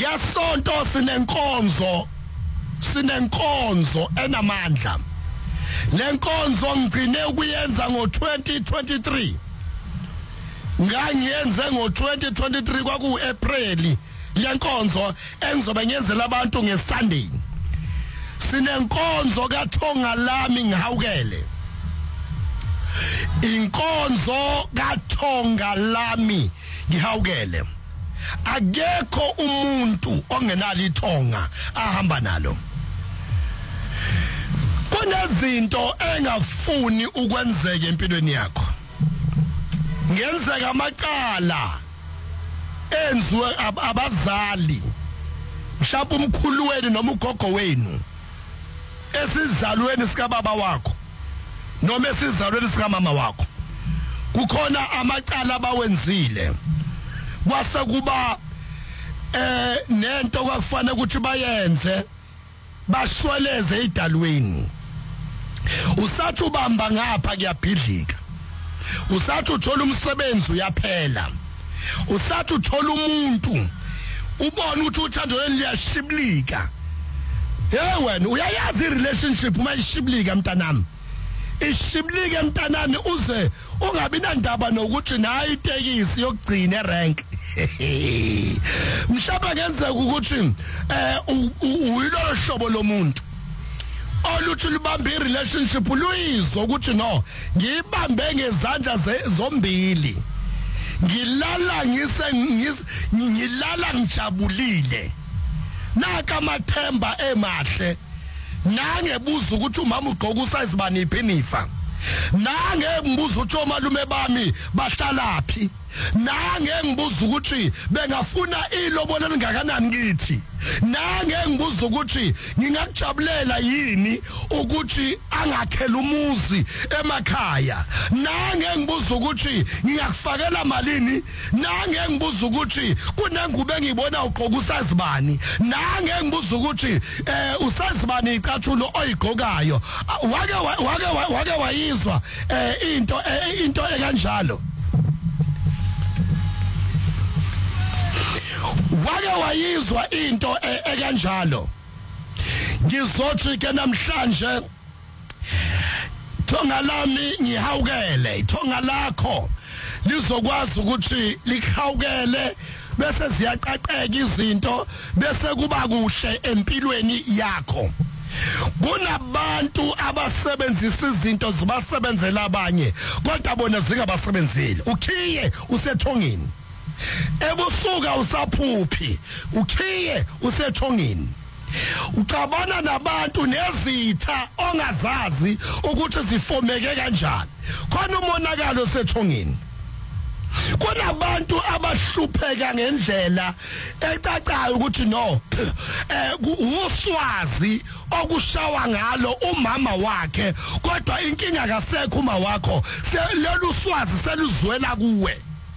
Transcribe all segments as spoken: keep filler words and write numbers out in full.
ngesonto sinenkonzo sinenkonzo enamandla lenkonzo ngicine ukuyenza ngo twenty twenty-three ngangiyenze ngo twenty twenty-three kwaku April lenkonzo engizobe ngiyenzela abantu ngeSunday sinenkonzo kaThonga lami ngihawukele inkonzo kaThonga lami ngihawukele akekho umuntu ongenalo ithonga ahamba nalo kunezinto engafuni ukwenzeka empilweni yakho ngenzeka amaqala enziwe abazali mhlawumbe umkhulu wenu noma ugogo wenu esizalweni sika baba wakho noma esizalweni sika mama wakho kukhona amaqala abawenzile kwase kuba eh nento kwakufanele ukuthi bayenze bashweleze idalweni usathi ubamba ngapha kuyabhidlika usathi uthola umsebenzi uyaphela usathi uthola umuntu ubona ukuthi uthando lweni liyashiblika hey wena uyayazi relationship uma ishiblika mntanami ishiblike mntanami uze ungabi nandaba nokuthi nayi itekisi yokugcina erank mhlawumbe ngenzeka ukuthi eh uyilolo hlobo lomuntu oluthi libambe irelationship luyizwa ukuthi no ngiyibambe ngezandla zombili ngilala ngise ngilala ngijabulile naka amathemba emahle nangebuza ukuthi umama ugqoka usize bani iphinifa nange ngibuza ukuthi omalume bami bahlalaphi nange ngibuza ukuthi bengafuna ilobolo lingakanani kithi nange ngibuza ukuthi ngingakujabulela yini ukuthi angakhela umuzi emakhaya nange ngibuza ukuthi ngiyakufakela malini nange ngibuza ukuthi kunengubo engibona ugqoka usazibani nange ngibuza ukuthi eh usazibani icathulo oyigqokayo wake wake wake wayizwa eh into into ekanjalo wake wayizwa into ekanjalo ngizothi ke namhlanje Thonga lami ngihawukele ithonga lakho lizokwazi ukuthi likhawukele bese ziyaqaqeka izinto bese kuba kuhle empilweni yakho kunabantu abasebenzisa izinto zibasebenzela abanye kodwa bona zingabasebenzeli ukhiye usethongeni ebusuka usaphuphi ukhiye usethongeni ucabana nabantu nezitha ongazazi ukuthi zifomeke kanjani khona umonakalo sethongeni kunabantu abahlupheka ngendlela ecacayo ukuthi no eh uswazi okushawa ngalo umama wakhe kodwa inkinga kasekho uma wakho lolu swazi seluzwela kuwe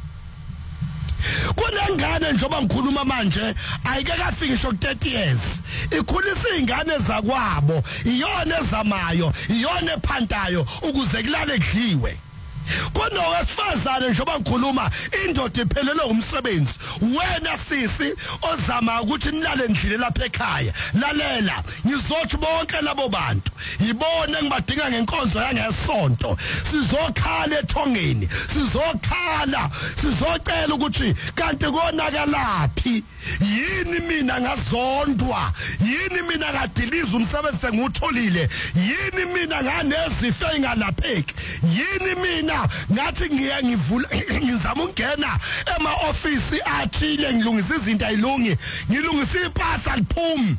kunengane njengoba ngikhuluma manje ayike kafiki sho thirty years ikhulisa izingane zakwabo iyona ezamayo iyona ephantayo ukuze kulale kudliwe kunowesifazane njengoba ngikhuluma indoda iphelele umsebenzi wena sisi ozama ukuthi nilale ndlile lapha ekhaya lalela ngizothi bonke labo bantu yibone ngibadinga ngenkonzo yangesonto sizokhala ethongeni sizokhala sizocela ukuthi kanti konakalaphi yini mina ngazondwa yini mina ngadiliza umsebenzi sengutholile yini mina nganezifo engalapheki yini mina ngathi ngiya ngivula ngizama ungena ema office athile ngilungisa izinto ayilungi ngilungisa ipasa liphumi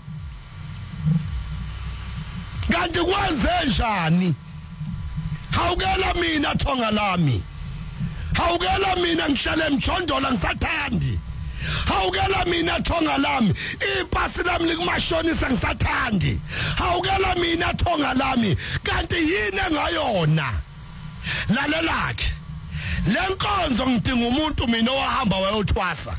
kanti kwenze njani hawukela mina Thonga lami hawukela mina ngihlale emjondolo ngisathandi hawukela mina Thonga lami ipasi lami likumashonisa ngisathandi hawukela mina Thonga lami kanti yini engayona lalelakhe lenkonzo ngidinga umuntu mina owahamba wayothwasa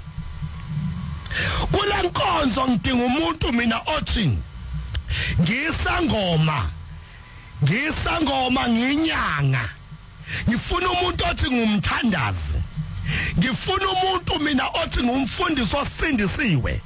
kulenkonzo ngidinga umuntu mina othi ngisangoma ngisangoma nginyanga ngifuna umuntu othi ngumthandazi ngifuna umuntu mina othi ngumfundisi osindisiwe